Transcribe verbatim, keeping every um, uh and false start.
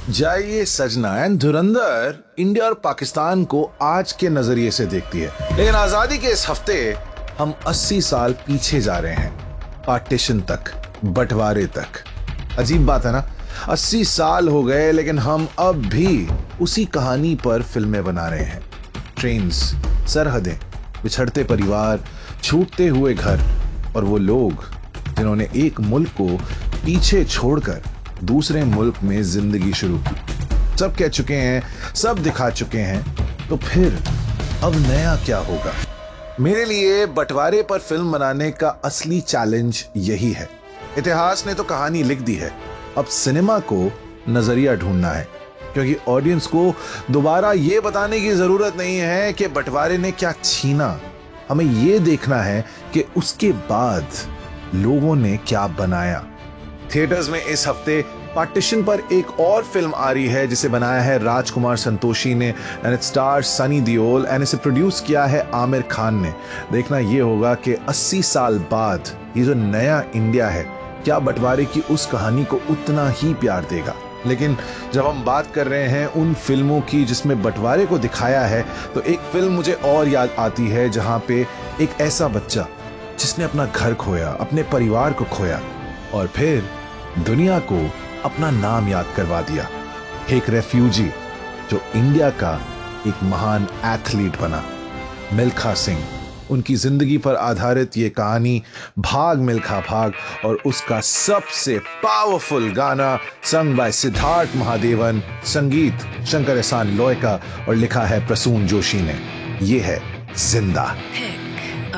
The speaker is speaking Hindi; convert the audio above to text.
जाइए सजना एंड धुरंधर इंडिया और पाकिस्तान को आज के नजरिए से देखती है, लेकिन आजादी के इस हफ्ते हम अस्सी साल पीछे जा रहे हैं, पार्टीशन तक, बंटवारे तक। अजीब बात है ना, अस्सी साल हो गए लेकिन हम अब भी उसी कहानी पर फिल्में बना रहे हैं। ट्रेन्स, सरहदें, बिछड़ते परिवार, छूटते हुए घर और वो लोग जिन्होंने एक मुल्क को पीछे छोड़कर दूसरे मुल्क में जिंदगी शुरू की। सब कह चुके हैं, सब दिखा चुके हैं, तो फिर अब नया क्या होगा? मेरे लिए बंटवारे पर फिल्म बनाने का असली चैलेंज यही है। इतिहास ने तो कहानी लिख दी है, अब सिनेमा को नजरिया ढूंढना है, क्योंकि ऑडियंस को दोबारा ये बताने की जरूरत नहीं है कि बंटवारे ने क्या छीना। हमें ये देखना है कि उसके बाद लोगों ने क्या बनाया। थिएटर्स में इस हफ्ते पार्टीशन पर एक और फिल्म आ रही है जिसे बनाया है राजकुमार संतोषी ने and it stars Sunny Deol and इसे प्रोड्यूस किया है आमिर खान ने। देखना ये होगा कि अस्सी साल बाद ये जो नया इंडिया है क्या बंटवारे की उस कहानी को उतना ही प्यार देगा। लेकिन जब हम बात कर रहे हैं उन फिल्मों की जिसमें बंटवारे को दिखाया है, तो एक फिल्म मुझे और याद आती है जहां पे एक ऐसा बच्चा जिसने अपना घर खोया, अपने परिवार को खोया और फिर दुनिया को अपना नाम याद करवा दिया। एक रेफ्यूजी जो इंडिया का एक महान एथलीट बना, मिल्खा सिंह। उनकी जिंदगी पर आधारित ये कहानी भाग मिल्खा भाग, और उसका सबसे पावरफुल गाना संग बाय सिद्धार्थ महादेवन, संगीत शंकर एहसान लोय का और लिखा है प्रसून जोशी ने। ये है जिंदा है।